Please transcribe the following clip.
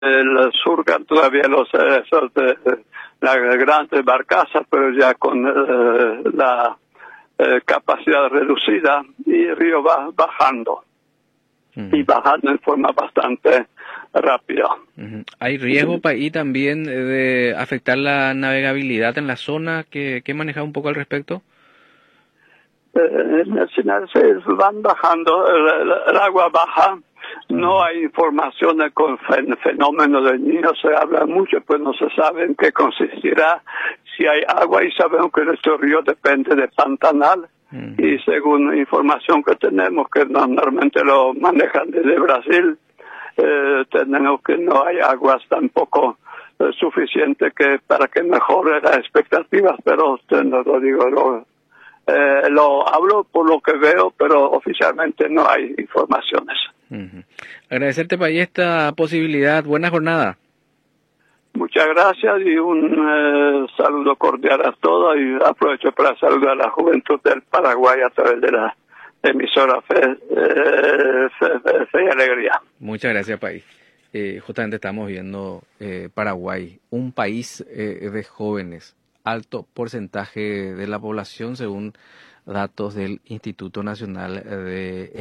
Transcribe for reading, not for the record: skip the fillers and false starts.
surcan todavía las grandes barcazas, pero ya con la capacidad reducida, y el río va bajando. Y bajando en forma bastante rápida. ¿Hay riesgo ahí también de afectar la navegabilidad en la zona? ¿Qué maneja un poco al respecto? En el final se van bajando, el agua baja, no hay información con fenómenos del Niño, se habla mucho, pues no se sabe en qué consistirá, si hay agua, y sabemos que nuestro río depende de Pantanal, y según la información que tenemos, que normalmente lo manejan desde Brasil, tenemos que no hay aguas tampoco suficiente para que mejore las expectativas, pero no lo digo, lo hablo por lo que veo, pero oficialmente no hay informaciones. Agradecerte, Payí, esta posibilidad. Buena jornada. Muchas gracias y un saludo cordial a todos, y aprovecho para saludar a la juventud del Paraguay a través de la emisora Fe y Alegría. Muchas gracias, Payí. Justamente estamos viendo Paraguay, un país de jóvenes, alto porcentaje de la población según datos del Instituto Nacional de